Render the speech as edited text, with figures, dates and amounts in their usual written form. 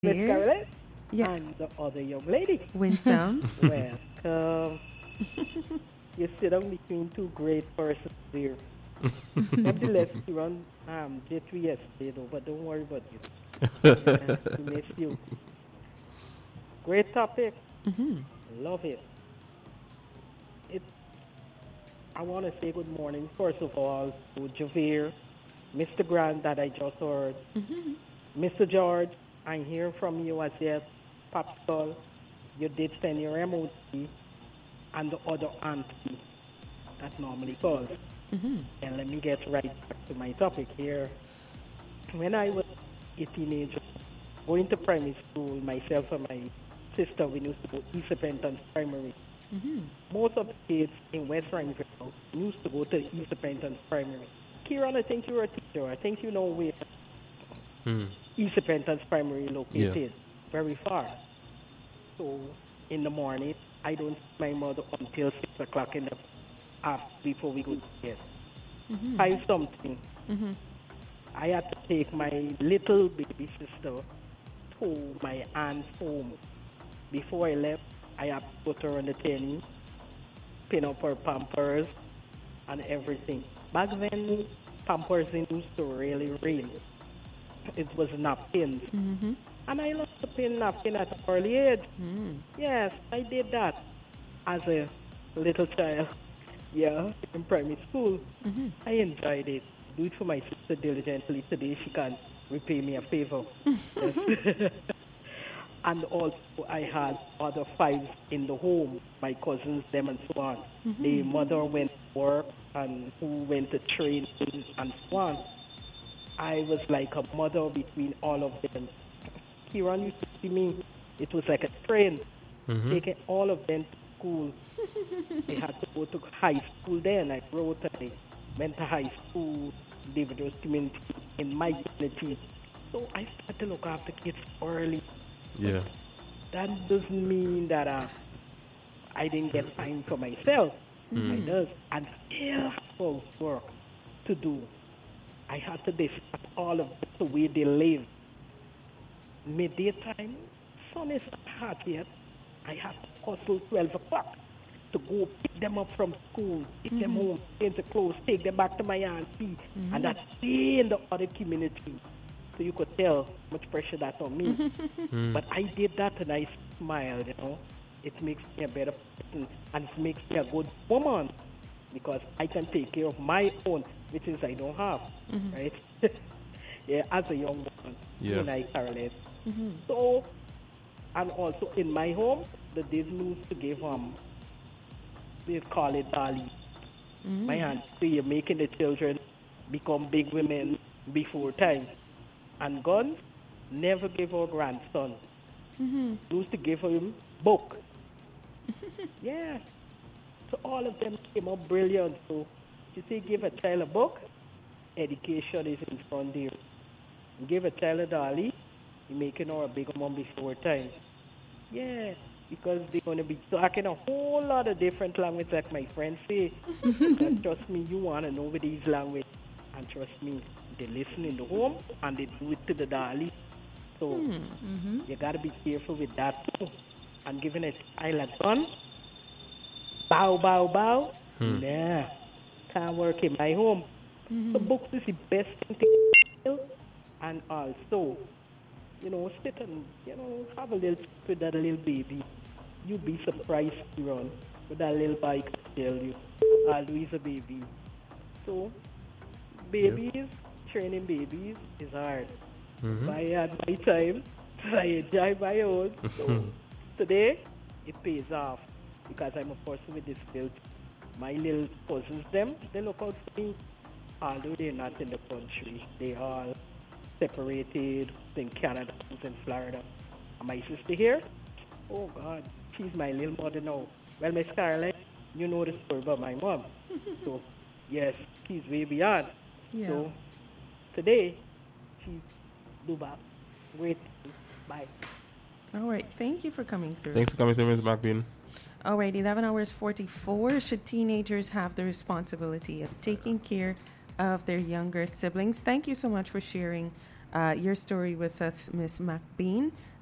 Miss There. Caroline Yeah. and the other young lady. Winsome. Welcome. You sit down between two great persons there. Nevertheless, you run J3 yesterday though, but don't worry about you. Yeah, we miss you. Great topic. Mm-hmm. Love it. It. I want to say good morning first of all to Javier, Mr. Grant that I just heard, Mm-hmm. Mr. George. I'm hearing from you as yet. Popsicle, you did send your emoji, and the other auntie that normally calls. Mm-hmm. And let me get right back to my topic here. When I was a teenager, going to primary school, myself and my sister, we used to go East Penton Primary. Mm-hmm. Most of the kids in West Rhineville used to go to East Penton Primary. Kieran, I think you're a teacher. I think you know where Hmm. East Penton's Primary Yeah. located. Very far. So in the morning, I don't see my mother until 6 o'clock in the after before we go to bed. Mm-hmm. 5 something. Mm-hmm. I had to take my little baby sister to my aunt's home. Before I left, I had to put her on the tenny, pin up her pampers and everything. Back then, pampers didn't used to really rain. It was napkins. Mm-hmm. And I loved to pin napkin at an early age. Mm-hmm. Yes, I did that as a little child. Yeah, in primary school. Mm-hmm. I enjoyed it. Do it for my sister diligently today. She can repay me a favor. Yes. And also, I had other fives in the home, my cousins, them, and so on. The mother went to work and who went to training and so on. I was like a mother between all of them. Kieran used to see me. It was like a train, Mm-hmm. taking all of them to school. They had to go to high school then. I wrote, I went to high school, David community in my community. So I started to look after kids early. Yeah. That doesn't mean that I didn't get time for myself. I does. And still have work to do. I had to discuss all of the way they live. Midday time, sun is not hot yet. I have to hustle 12 o'clock to go pick them up from school, take them home, change the clothes, take them back to my auntie, and that's in the other community. So you could tell much pressure that's on me. But I did that and I smiled. It makes me a better person and it makes me a good woman because I can take care of my own, which is I don't have, right? Yeah, as a young woman, Yeah. and I Caroline. Mm-hmm. So, and also in my home, the Disney used to give they call it Dali. My aunt, so you're making the children become big women before time. And guns never give her grandson. Mm-hmm. Used to give him book. Yeah. So all of them came up brilliant. So you say give a child a book, education is in front there. Give a child a dolly, you're making her a big mom before time. Yeah. Because they're going to be talking a whole lot of different language, like my friends say. And trust me, you want to know with these language. And trust me, they listen in the home and they do it to the dolly. So you got to be careful with that too. And giving a child a gun, bow, bow, bow. Nah, can't work in my home. So books is the best thing to do. And also, sit and, have a little chat with that little baby. You'd be surprised, Ron, with that little boy can tell you. Always a baby. So, babies, training babies is hard. I had my time, I enjoy my own. So, today, it pays off because I'm a person with disability. My little cousins, they look out for me. Although they're not in the country, they all separated in Canada, in Florida. And my sister here, oh God, she's my little mother now. Well, Miss Caroline, you know the story about my mom. So, yes, she's way beyond. Yeah. So, today, she's Dubai. Great. Bye. All right. Thank you for coming through. Thanks for coming through, Ms. McBean. All right. 11 hours 44. Should teenagers have the responsibility of taking care of their younger siblings? Thank you so much for sharing Your story with us, Miss McBean.